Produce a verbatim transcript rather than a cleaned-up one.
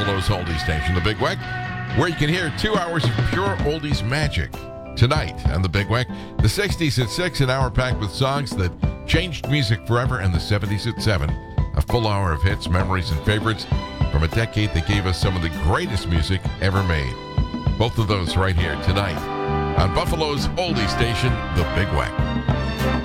Buffalo's oldies station, The Big Weck, where you can hear two hours of pure oldies magic. Tonight on The Big Weck, the sixties at six, an hour packed with songs that changed music forever, and the seventies at seven, a full hour of hits, memories, and favorites from a decade that gave us some of the greatest music ever made. Both of those right here tonight on Buffalo's oldie station, The Big Weck.